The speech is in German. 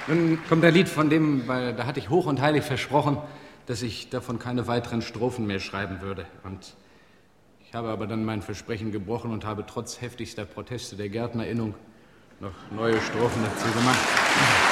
Nun kommt ein Lied, von dem, da hatte ich hoch und heilig versprochen, dass ich davon keine weiteren Strophen mehr schreiben würde. Und ich habe aber dann mein Versprechen gebrochen und habe trotz heftigster Proteste der Gärtnerinnung noch neue Strophen dazu gemacht.